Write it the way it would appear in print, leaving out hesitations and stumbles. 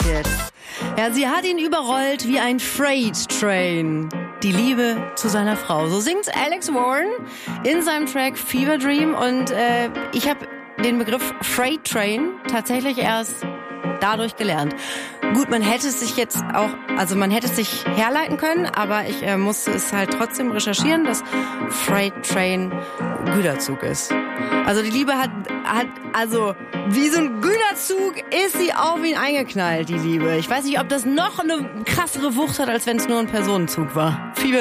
Hit. Ja, sie hat ihn überrollt wie ein Freight Train. Die Liebe zu seiner Frau. So singt Alex Warren in seinem Track Fever Dream. Und ich habe den Begriff Freight Train tatsächlich erst dadurch gelernt. Gut, man hätte es sich jetzt auch, also man hätte es sich herleiten können, aber ich musste es halt trotzdem recherchieren, dass Freight Train Güterzug ist. Also die Liebe hat also wie so ein Güterzug ist sie auf ihn eingeknallt, die Liebe. Ich weiß nicht, ob das noch eine krassere Wucht hat, als wenn es nur ein Personenzug war.